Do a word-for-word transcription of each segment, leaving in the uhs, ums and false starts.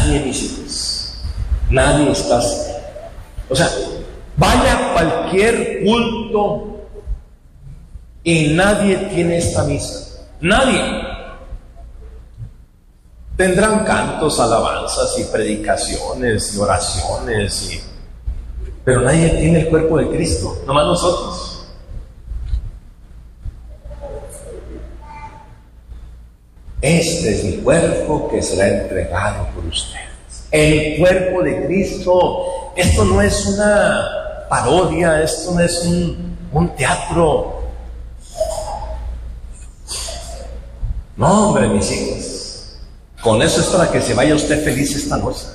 Nadie, mis hijos. Nadie está así. O sea, vaya a cualquier culto y nadie tiene esta misa. Nadie. Tendrán cantos, alabanzas y predicaciones y oraciones, y... pero nadie tiene el cuerpo de Cristo, nomás nosotros. Este es mi cuerpo que será entregado por ustedes. El cuerpo de Cristo. Esto no es una parodia, esto no es un, un teatro. No, hombre, mis hijos. Con eso es para que se vaya usted feliz esta noche.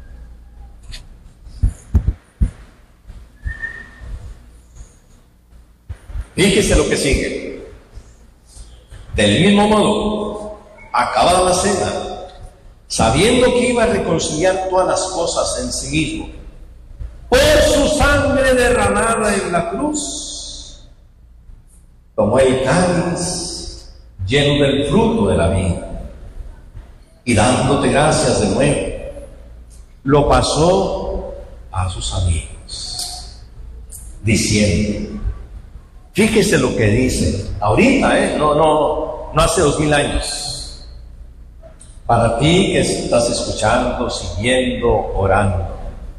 Fíjese lo que sigue. Del mismo modo, acabada la cena, sabiendo que iba a reconciliar todas las cosas en sí mismo, por su sangre derramada en la cruz, tomó el cáliz lleno del fruto de la vida, y dándote gracias de nuevo, lo pasó a sus amigos, diciendo, fíjese lo que dice, ahorita, ¿eh? no, no, no hace dos mil años, para ti que estás escuchando, siguiendo, orando.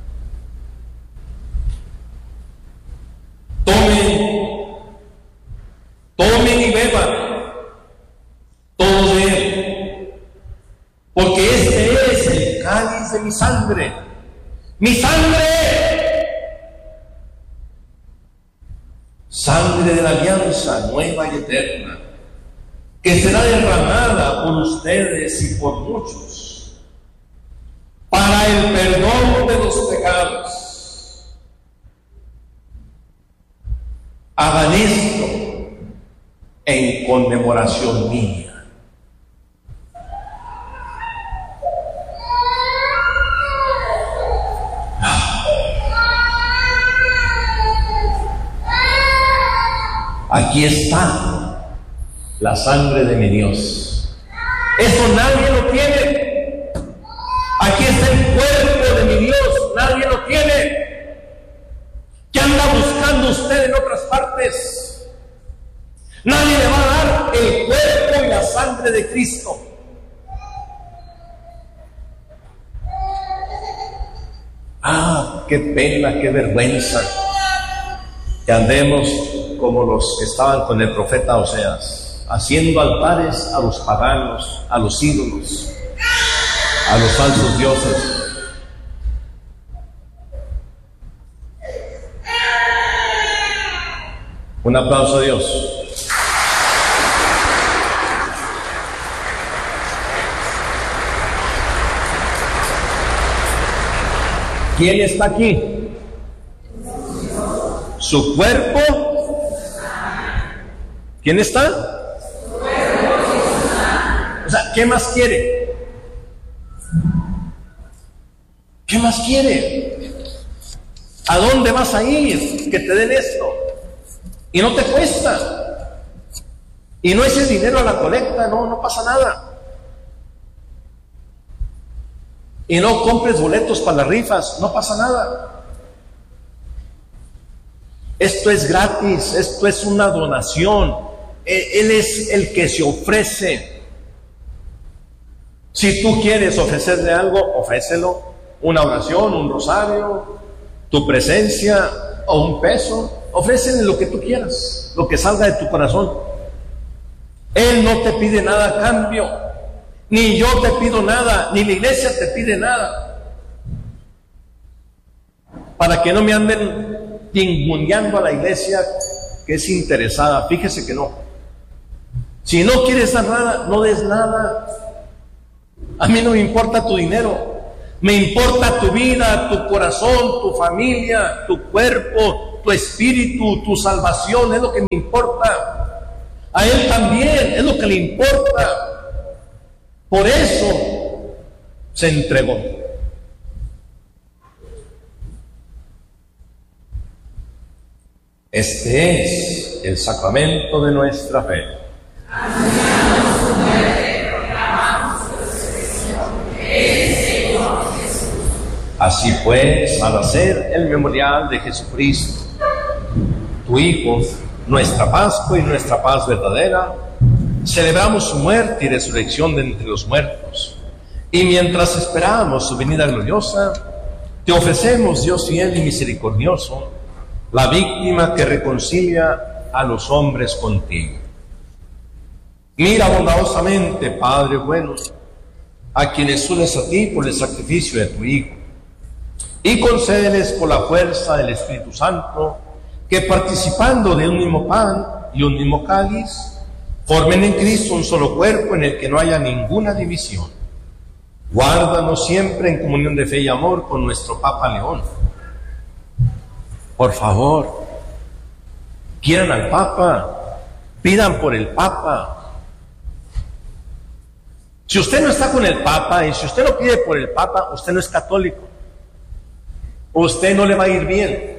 Tomen, tomen y beban, todo de él, porque este es el cáliz de mi sangre, mi sangre, sangre de la alianza nueva y eterna, que será derramada por ustedes y por muchos, para el perdón de los pecados. Hagan esto en conmemoración mía. Aquí está la sangre de mi Dios. Eso nadie lo tiene. Aquí está el cuerpo de mi Dios. Nadie lo tiene. ¿Qué anda buscando usted en otras partes? Nadie le va a dar el cuerpo y la sangre de Cristo. Ah, qué pena, qué vergüenza que andemos como los que estaban con el profeta Oseas, haciendo altares a los paganos, a los ídolos, a los falsos dioses. Un aplauso a Dios. ¿Quién está aquí? Su cuerpo. ¿Quién está? O sea, ¿qué más quiere? ¿Qué más quiere? ¿A dónde vas a ir? Que te den esto. Y no te cuesta. Y no eches dinero a la colecta, no, no pasa nada. Y no compres boletos para las rifas, no pasa nada. Esto es gratis, esto es una donación. Él es el que se ofrece. Si tú quieres ofrecerle algo, ofrécelo. Una oración, un rosario, tu presencia o un peso. Ofrécele lo que tú quieras, lo que salga de tu corazón. Él no te pide nada a cambio, ni yo te pido nada, ni la iglesia te pide nada. Para que no me anden tinguneando a la iglesia que es interesada. Fíjese que no. Si no quieres dar nada, no des nada. A mí no me importa tu dinero. Me importa tu vida, tu corazón, tu familia, tu cuerpo, tu espíritu, tu salvación, es lo que me importa. A Él también es lo que le importa. Por eso se entregó. Este es el sacramento de nuestra fe. Anunciamos su muerte, proclamamos su resurrección. El Señor Así pues, al hacer el memorial de Jesucristo, tu Hijo, nuestra Pascua y nuestra paz verdadera, celebramos su muerte y resurrección de entre los muertos. Y mientras esperamos su venida gloriosa, te ofrecemos, Dios fiel y misericordioso, la víctima que reconcilia a los hombres contigo. Mira bondadosamente, Padre bueno, a quienes unes a ti por el sacrificio de tu Hijo, y concédeles por la fuerza del Espíritu Santo que, participando de un mismo pan y un mismo cáliz, formen en Cristo un solo cuerpo en el que no haya ninguna división. Guárdanos siempre en comunión de fe y amor con nuestro Papa León. Por favor, quieran al Papa, pidan por el Papa. Si usted no está con el Papa y si usted no pide por el Papa, usted no es católico. Usted no le va a ir bien.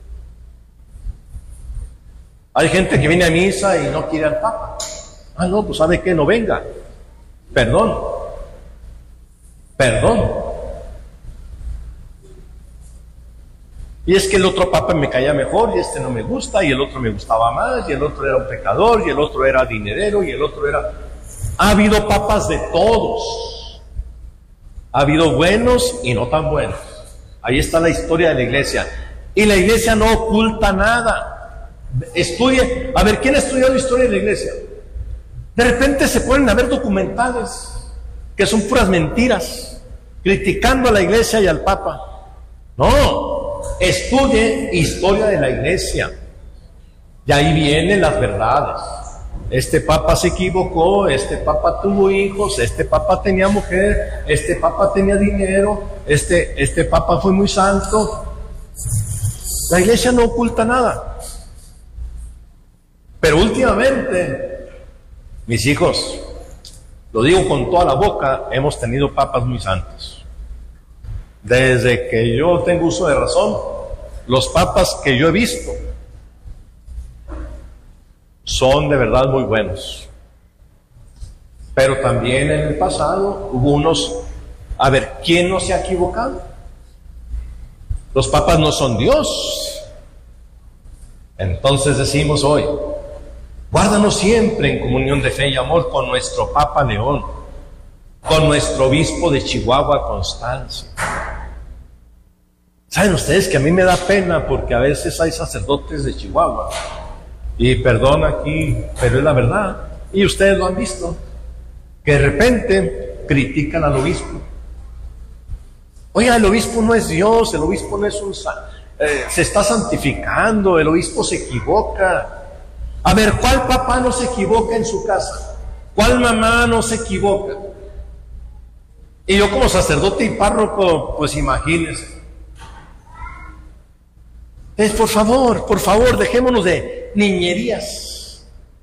Hay gente que viene a misa y no quiere al Papa. Ah, no, pues ¿sabe qué? No venga. Perdón. Perdón. Y es que el otro Papa me caía mejor y este no me gusta, y el otro me gustaba más, y el otro era un pecador, y el otro era dinerero, y el otro era... Ha habido papas de todos. Ha habido buenos y no tan buenos. Ahí está la historia de la iglesia. Y la iglesia no oculta nada. Estudie, a ver, ¿quién ha estudiado la historia de la iglesia? De repente se ponen a ver documentales que son puras mentiras, criticando a la iglesia y al Papa. No, estudie historia de la iglesia. Y ahí vienen las verdades. Este Papa se equivocó, este Papa tuvo hijos, este Papa tenía mujer, este Papa tenía dinero, este, este Papa fue muy santo. La iglesia no oculta nada. Pero últimamente, mis hijos, lo digo con toda la boca, hemos tenido papas muy santos. Desde que yo tengo uso de razón, los papas que yo he visto son de verdad muy buenos. Pero también en el pasado hubo unos, a ver, ¿quién no se ha equivocado? Los papas no son Dios. Entonces decimos hoy, guárdanos siempre en comunión de fe y amor con nuestro Papa León, con nuestro obispo de Chihuahua, Constancio. ¿Saben ustedes que a mí me da pena porque a veces hay sacerdotes de Chihuahua? Y perdón aquí, pero es la verdad, y ustedes lo han visto, que de repente critican al obispo. Oiga, el obispo no es Dios, el obispo no es un... Eh, se está santificando, el obispo se equivoca. A ver, ¿cuál papá no se equivoca en su casa? ¿Cuál mamá no se equivoca? Y yo como sacerdote y párroco, pues imagínense. Es, por favor, por favor, dejémonos de niñerías.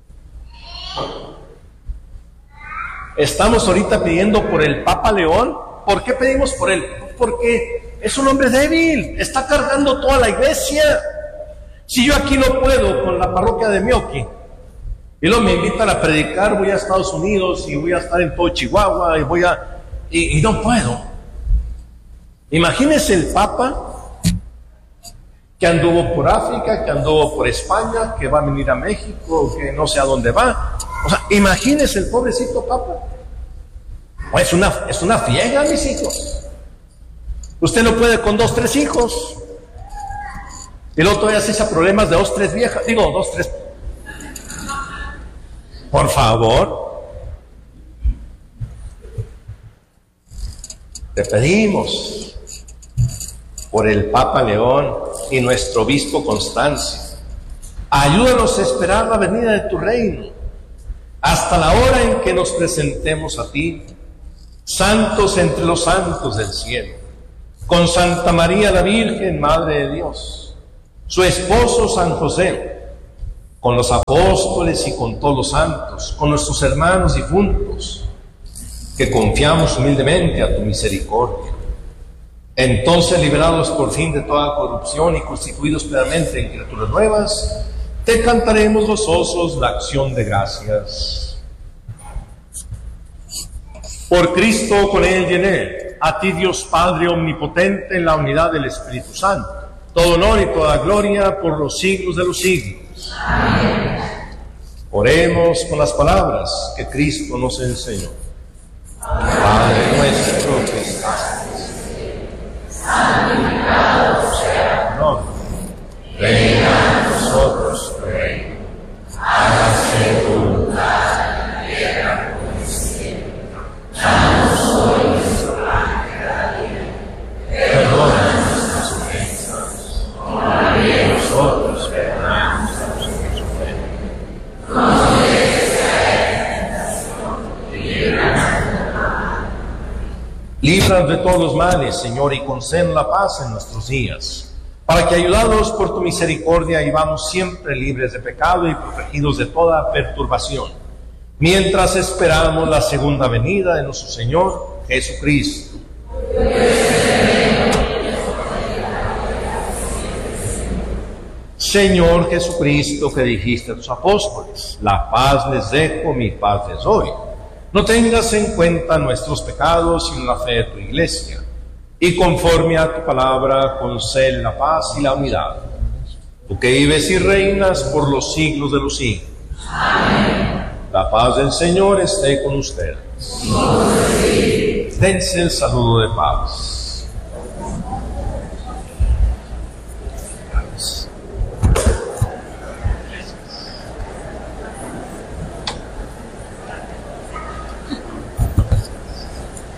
Estamos ahorita pidiendo por el Papa León. ¿Por qué pedimos por él? Porque es un hombre débil, está cargando toda la iglesia. Si yo aquí no puedo con la parroquia de Mioqui, y luego me invitan a predicar, voy a Estados Unidos y voy a estar en todo Chihuahua y voy a... y, y no puedo. Imagínense el Papa que anduvo por África, que anduvo por España, que va a venir a México, que no sé a dónde va. O sea, imagínense el pobrecito Papa. Es una, es una friega, mis hijos. Usted no puede con dos, tres hijos. Y luego todavía se echa problemas de dos, tres viejas. Digo, dos, tres. Por favor. Te pedimos por el Papa León y nuestro obispo Constancio. Ayúdanos a esperar la venida de tu reino hasta la hora en que nos presentemos a ti, santos entre los santos del cielo, con Santa María la Virgen, Madre de Dios, su esposo San José, con los apóstoles y con todos los santos, con nuestros hermanos difuntos, que confiamos humildemente a tu misericordia. Entonces, liberados por fin de toda corrupción y constituidos plenamente en criaturas nuevas, te cantaremos gozosos la acción de gracias. Por Cristo, con Él y en Él, a ti, Dios Padre omnipotente, en la unidad del Espíritu Santo, todo honor y toda gloria por los siglos de los siglos. Amén. Oremos con las palabras que Cristo nos enseñó. Padre nuestro que estás en el cielo, santificado sea tu nombre. Venga a nosotros tu reino. Hágase tu voluntad en la tierra como en el cielo. Danos hoy nuestro pan de cada día. Perdona nuestras ofensas, como también nosotros perdonamos a los que nos ofenden. No nos dejes caer en tentación, y líbranos del mal. Líbranos de todos los males, Señor, y conced la paz en nuestros días, para que, ayudados por tu misericordia, vivamos siempre libres de pecado y protegidos de toda perturbación, mientras esperamos la segunda venida de nuestro Señor Jesucristo. Señor Jesucristo, que dijiste a tus apóstoles, la paz les dejo, mi paz les doy. No tengas en cuenta nuestros pecados, sino la fe de tu iglesia, y conforme a tu palabra concede la paz y la unidad. Tú que vives y reinas por los siglos de los siglos. Amén. La paz del Señor esté con ustedes. Dense el saludo de paz.